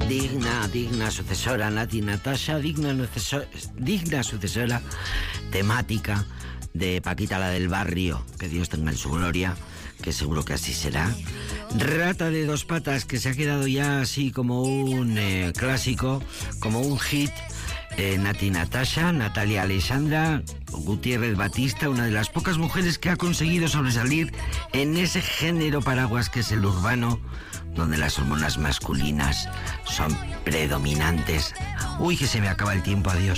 digna sucesora, Nati Natasha, digna sucesora temática de Paquita la del barrio, que Dios tenga en su gloria, que seguro que así será. Rata de dos patas, que se ha quedado ya así como un clásico, como un hit. Nati Natasha, Natalia Alexandra Gutiérrez Batista, una de las pocas mujeres que ha conseguido sobresalir en ese género paraguas que es el urbano, donde las hormonas masculinas son predominantes. Uy, que se me acaba el tiempo, adiós.